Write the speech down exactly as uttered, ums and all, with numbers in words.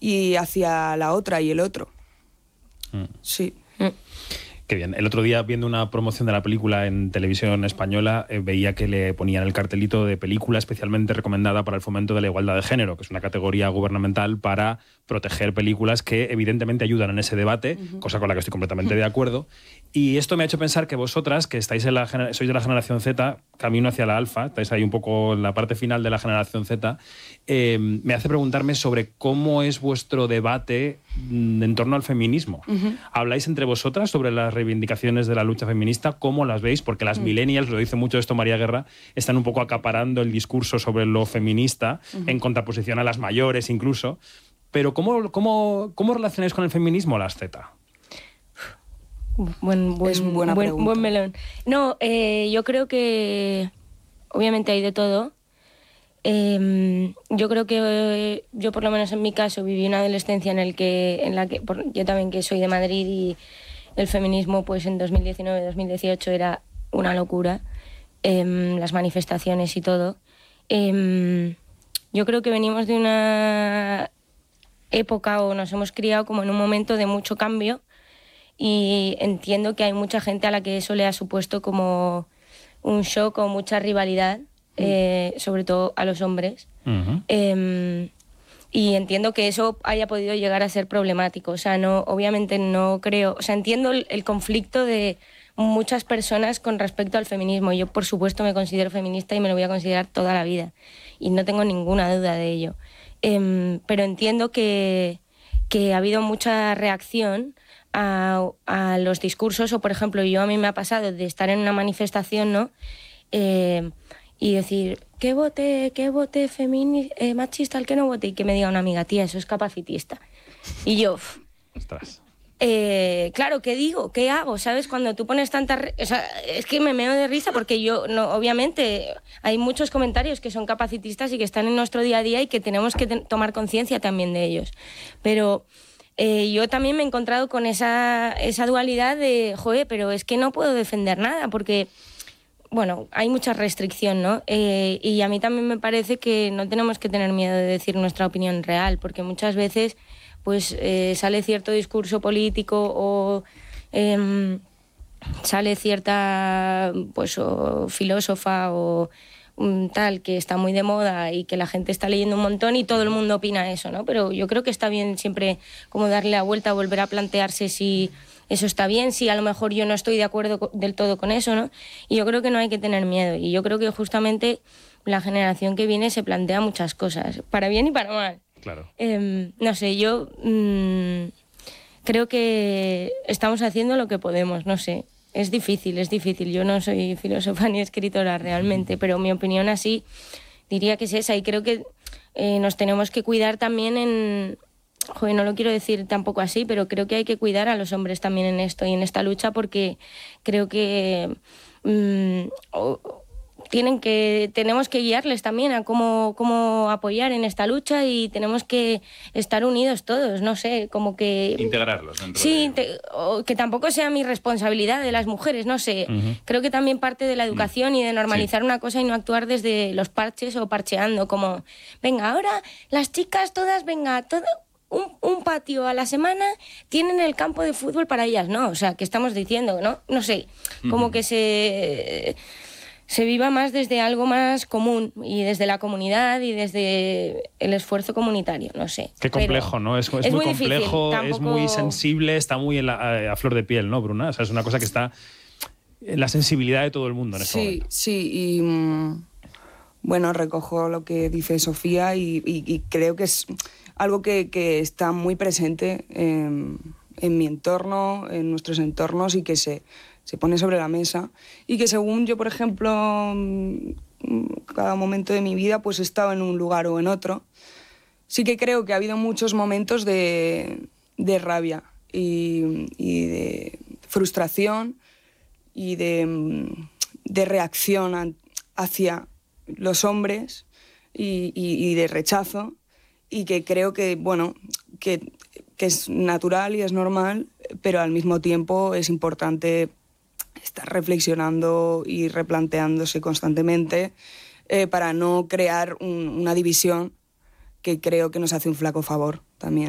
y hacia la otra y el otro. Mm. Sí. Mm. Qué bien. El otro día, viendo una promoción de la película en televisión española, eh, veía que le ponían el cartelito de película especialmente recomendada para el fomento de la igualdad de género, que es una categoría gubernamental para proteger películas que evidentemente ayudan en ese debate, uh-huh. cosa con la que estoy completamente de acuerdo. Y esto me ha hecho pensar que vosotras, que estáis en la, sois de la generación Z, camino hacia la alfa, estáis ahí un poco en la parte final de la generación Z, eh, me hace preguntarme sobre cómo es vuestro debate en torno al feminismo. Uh-huh. ¿Habláis entre vosotras sobre las reivindicaciones de la lucha feminista? ¿Cómo las veis? Porque las uh-huh. millennials, lo dice mucho esto María Guerra, están un poco acaparando el discurso sobre lo feminista, uh-huh. en contraposición a las mayores incluso. Pero ¿cómo, cómo, cómo relacionáis con el feminismo las Z? Buen, buen, es buena buen, pregunta. buen melón. No, eh, yo creo que obviamente hay de todo. Eh, yo creo que eh, yo por lo menos en mi caso viví una adolescencia en, el que, en la que por, yo también que soy de Madrid y el feminismo pues en dos mil diecinueve dos mil dieciocho era una locura, eh, las manifestaciones y todo. Eh, yo creo que venimos de una época o nos hemos criado como en un momento de mucho cambio y entiendo que hay mucha gente a la que eso le ha supuesto como un shock o mucha rivalidad. Eh, sobre todo a los hombres. Uh-huh. Eh, y entiendo que eso haya podido llegar a ser problemático. O sea, no, obviamente no creo... O sea, entiendo el, el conflicto de muchas personas con respecto al feminismo. Yo, por supuesto, me considero feminista y me lo voy a considerar toda la vida. Y no tengo ninguna duda de ello. Eh, pero entiendo que, que ha habido mucha reacción a, a los discursos. O, por ejemplo, yo a mí me ha pasado de estar en una manifestación, ¿no? Eh, y decir, que vote, que vote femini- eh, machista, el que no vote, y que me diga una amiga, tía, eso es capacitista. Y yo, ostras. Eh, claro, ¿qué digo? ¿Qué hago? ¿Sabes? Cuando tú pones tanta... Re- o sea, es que me meo de risa porque yo, no, obviamente, hay muchos comentarios que son capacitistas y que están en nuestro día a día y que tenemos que te- tomar conciencia también de ellos. Pero eh, yo también me he encontrado con esa, esa dualidad de, joder, pero es que no puedo defender nada porque... Bueno, hay mucha restricción, ¿no? Eh, y a mí también me parece que no tenemos que tener miedo de decir nuestra opinión real, porque muchas veces pues eh, sale cierto discurso político o eh, sale cierta pues o filósofa o um, tal que está muy de moda y que la gente está leyendo un montón y todo el mundo opina eso, ¿no? Pero yo creo que está bien siempre como darle la vuelta, volver a plantearse si... eso está bien, si a lo mejor yo no estoy de acuerdo del todo con eso, ¿no? Y yo creo que no hay que tener miedo. Y yo creo que justamente la generación que viene se plantea muchas cosas, para bien y para mal. Claro. Eh, no sé, yo mmm, creo que estamos haciendo lo que podemos, no sé. Es difícil, es difícil. Yo no soy filósofa ni escritora realmente, pero mi opinión así diría que es esa. Y creo que eh, nos tenemos que cuidar también en... Joder, no lo quiero decir tampoco así, pero creo que hay que cuidar a los hombres también en esto y en esta lucha porque creo que mmm, o, tienen que tenemos que guiarles también a cómo, cómo apoyar en esta lucha y tenemos que estar unidos todos, no sé, como que... Integrarlos dentro Sí, de... te, o que tampoco sea mi responsabilidad de las mujeres, no sé. Uh-huh. Creo que también parte de la educación uh-huh. y de normalizar sí. una cosa y no actuar desde los parches o parcheando, como, venga, ahora las chicas todas, venga, todo... Un, un patio a la semana tienen el campo de fútbol para ellas, ¿no? O sea, ¿qué estamos diciendo, no? No sé, como uh-huh. que se, se viva más desde algo más común y desde la comunidad y desde el esfuerzo comunitario, no sé. Qué complejo, Pero ¿no? Es, es, es muy, muy complejo, difícil, tampoco... es muy sensible, está muy en la, a, a flor de piel, ¿no, Bruna? O sea, es una cosa que está en la sensibilidad de todo el mundo en este sí, momento. Sí, sí, y... Mmm, bueno, recojo lo que dice Sofía y, y, y creo que es... algo que, que está muy presente en, en mi entorno, en nuestros entornos y que se, se pone sobre la mesa. Y que según yo, por ejemplo, cada momento de mi vida pues he estado en un lugar o en otro. Sí que creo que ha habido muchos momentos de, de rabia y, y de frustración y de, de reacción hacia los hombres y, y, y de rechazo. Y que creo que, bueno, que, que es natural y es normal, pero al mismo tiempo es importante estar reflexionando y replanteándose constantemente eh, para no crear un, una división que creo que nos hace un flaco favor también.